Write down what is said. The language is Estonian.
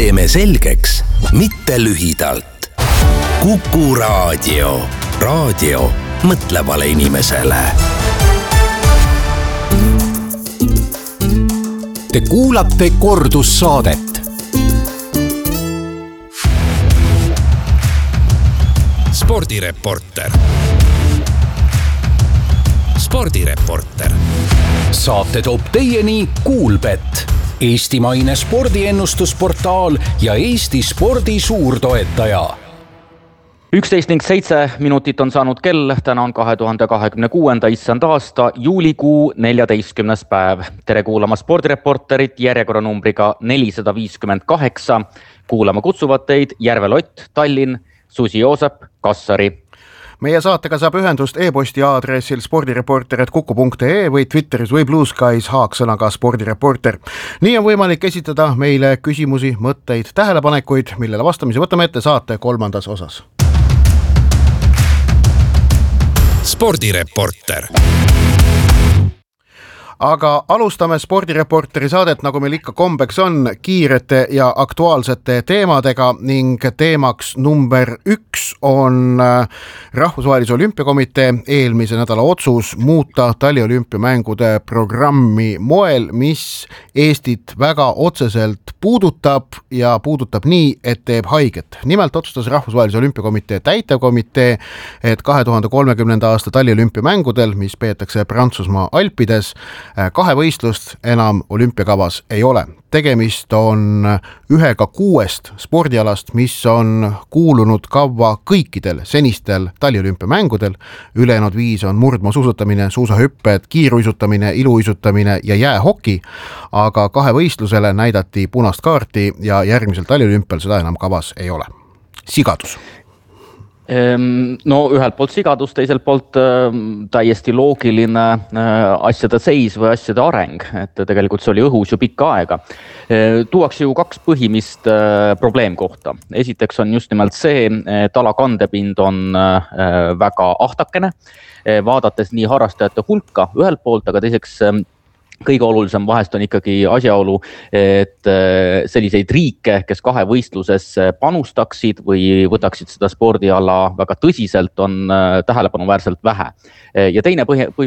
Teeme selgeks, mitte lühidalt. Kuku Raadio. Raadio mõtlevale inimesele. Te kuulate kordussaadet. Spordireporter. Spordireporter. Saate toob teieni Kuulbet, eestimaine spordiennustusportaal ja Eesti spordi suurtoetaja. 11:07 minutit on saanud kell, täna on 2026. issand aasta, juulikuu 14. päev. Tere kuulama Spordireporterit järjekorranumbriga 458. Kuulama kutsuvad teid Järve Lott, Tallinn, Susi Joosep, Kassari. Meie saatega saab ühendust e-posti aadressil spordireporter@kuku.ee või Twitteris või Blue Skies haaksõnaga spordireporter. Nii on võimalik esitada meile küsimusi, mõtteid, tähelepanekuid, millele vastamise võtame ette saate 3. osas. Spordireporter. Aga alustame Spordireporteri saadet, nagu meil ikka kombeks on, kiirete ja aktuaalsete teemadega ning teemaks number 1 on Rahvusvahelise Olümpiakomitee eelmise nädala otsus muuta taliolümpiamängude programmi moel, mis Eestit väga otseselt puudutab ja puudutab nii, et teeb haiget. Nimelt otsustas Rahvusvahelise Olümpiakomitee täitevkomitee, et 2030. aasta taliolümpiamängudel, mis peetakse Prantsusmaa Alpides, 2 võistlust enam olümpiakavas ei ole. Tegemist on 1/6 spordialast, mis on kuulunud kavva kõikidel senistel taliolümpiamängudel. Ülejäänud 5 on murdmaasuusatamine, suusahüpped, kiiruisutamine, iluisutamine ja jäähoki, aga 2 võistlusele näidati punast kaarti ja järgmisel taliolümpial seda enam kavas ei ole. Sigadus. No ühelt poolt sigadus, teiselt poolt täiesti loogiline asjade seis või asjade areng, et tegelikult see oli õhus ju pikka aega. Tuuakse ju 2 põhimist probleemkohta. Esiteks on just nimelt see, et ala kandepind on väga ahtakene, vaadates nii harrastajate hulka ühelt poolt, aga teiseks kõige olulisem vahest on ikkagi asjaolu, et selliseid riike, kes 2 võistluses panustaksid või võtaksid seda spordiala väga tõsiselt, on tähelepanuväärselt vähe. Ja teine